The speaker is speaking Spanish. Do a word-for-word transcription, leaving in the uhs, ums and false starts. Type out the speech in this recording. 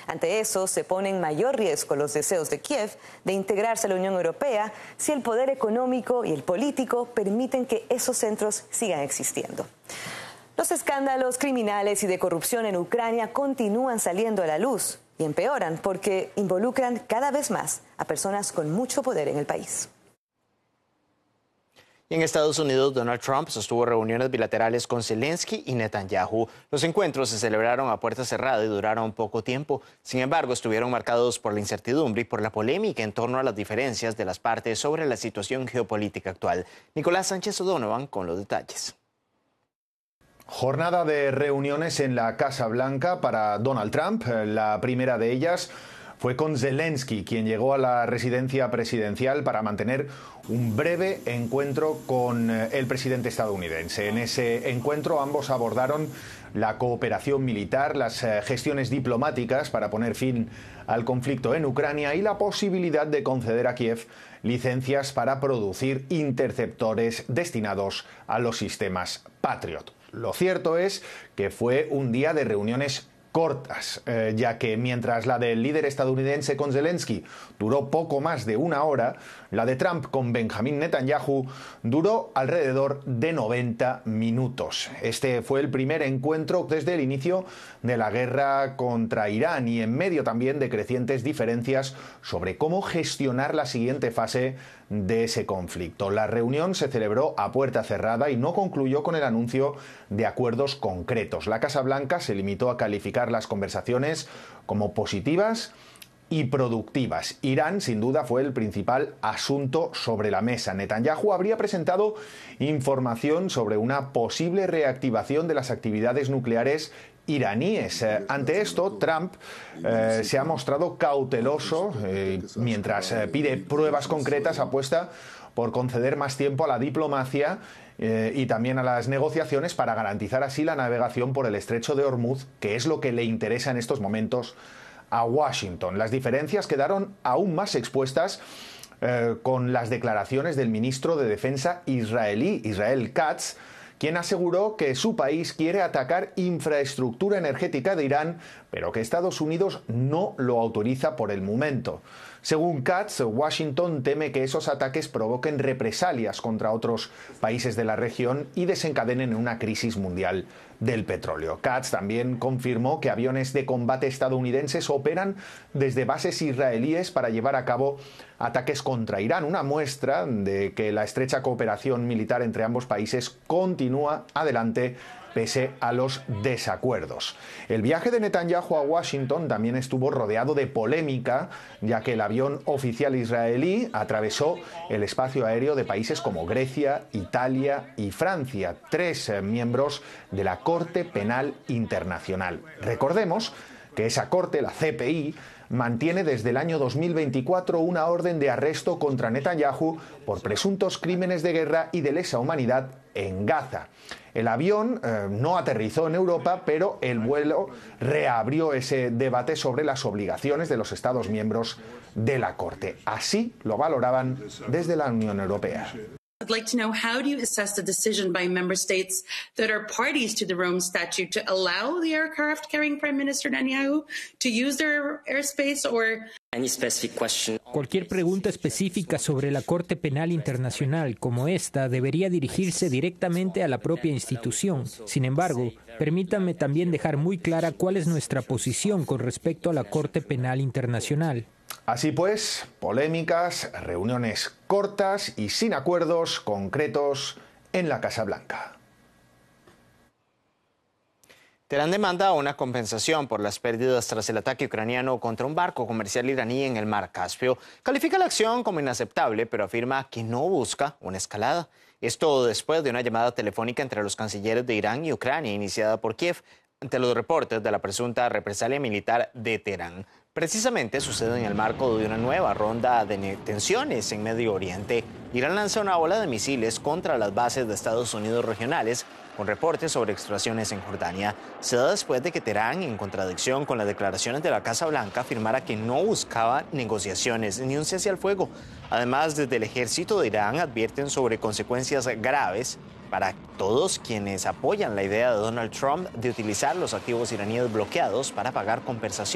Ante eso, se pone en mayor riesgo los deseos de Kiev de integrarse a la Unión Europea si el poder económico y el político permiten que esos centros sigan existiendo. Los escándalos criminales y de corrupción en Ucrania continúan saliendo a la luz y empeoran porque involucran cada vez más a personas con mucho poder en el país. Y en Estados Unidos, Donald Trump sostuvo reuniones bilaterales con Zelensky y Netanyahu. Los encuentros se celebraron a puerta cerrada y duraron poco tiempo. Sin embargo, estuvieron marcados por la incertidumbre y por la polémica en torno a las diferencias de las partes sobre la situación geopolítica actual. Nicolás Sánchez O'Donovan con los detalles. Jornada de reuniones en la Casa Blanca para Donald Trump. La primera de ellas fue con Zelensky, quien llegó a la residencia presidencial para mantener un breve encuentro con el presidente estadounidense. En ese encuentro ambos abordaron la cooperación militar, las gestiones diplomáticas para poner fin al conflicto en Ucrania y la posibilidad de conceder a Kiev licencias para producir interceptores destinados a los sistemas Patriot. Lo cierto es que fue un día de reuniones cortas, eh, ya que mientras la del líder estadounidense con Zelensky duró poco más de una hora, la de Trump con Benjamin Netanyahu duró alrededor de noventa minutos. Este fue el primer encuentro desde el inicio de la guerra contra Irán y en medio también de crecientes diferencias sobre cómo gestionar la siguiente fase de ese conflicto. La reunión se celebró a puerta cerrada y no concluyó con el anuncio de acuerdos concretos. La Casa Blanca se limitó a calificar las conversaciones como positivas y productivas. Irán, sin duda, fue el principal asunto sobre la mesa. Netanyahu habría presentado información sobre una posible reactivación de las actividades nucleares iraníes. Eh, ante esto, Trump eh, se ha mostrado cauteloso eh, mientras eh, pide pruebas concretas, apuesta por conceder más tiempo a la diplomacia eh, y también a las negociaciones para garantizar así la navegación por el estrecho de Hormuz, que es lo que le interesa en estos momentos a Washington. Las diferencias quedaron aún más expuestas eh, con las declaraciones del ministro de Defensa israelí, Israel Katz, quien aseguró que su país quiere atacar infraestructura energética de Irán, pero que Estados Unidos no lo autoriza por el momento. Según Katz, Washington teme que esos ataques provoquen represalias contra otros países de la región y desencadenen una crisis mundial del petróleo. Katz también confirmó que aviones de combate estadounidenses operan desde bases israelíes para llevar a cabo ataques contra Irán, una muestra de que la estrecha cooperación militar entre ambos países continúa adelante pese a los desacuerdos. El viaje de Netanyahu a Washington también estuvo rodeado de polémica, ya que el avión oficial israelí atravesó el espacio aéreo de países como Grecia, Italia y Francia, tres eh, miembros de la Corte Penal Internacional. Recordemos que esa corte, la C P I, mantiene desde el año dos mil veinticuatro una orden de arresto contra Netanyahu por presuntos crímenes de guerra y de lesa humanidad en Gaza. El avión eh, no aterrizó en Europa, pero el vuelo reabrió ese debate sobre las obligaciones de los Estados miembros de la Corte. Así lo valoraban desde la Unión Europea. I'd like to know, how do you assess the decision by member states that are parties to the Rome Statute to allow the aircraft carrying Prime Minister Netanyahu to use their airspace, or any specific question? Cualquier pregunta específica sobre la Corte Penal Internacional como esta debería dirigirse directamente a la propia institución. Sin embargo, permítanme también dejar muy clara cuál es nuestra posición con respecto a la Corte Penal Internacional. Así pues, polémicas, reuniones cortas y sin acuerdos concretos en la Casa Blanca. Teherán demanda una compensación por las pérdidas tras el ataque ucraniano contra un barco comercial iraní en el mar Caspio. Califica la acción como inaceptable, pero afirma que no busca una escalada. Esto después de una llamada telefónica entre los cancilleres de Irán y Ucrania iniciada por Kiev ante los reportes de la presunta represalia militar de Teherán. Precisamente sucede en el marco de una nueva ronda de tensiones en Medio Oriente. Irán lanza una ola de misiles contra las bases de Estados Unidos regionales, con reportes sobre explosiones en Jordania. Se da después de que Teherán, en contradicción con las declaraciones de la Casa Blanca, afirmara que no buscaba negociaciones ni un cese al fuego. Además, desde el ejército de Irán advierten sobre consecuencias graves para todos quienes apoyan la idea de Donald Trump de utilizar los activos iraníes bloqueados para pagar compensación.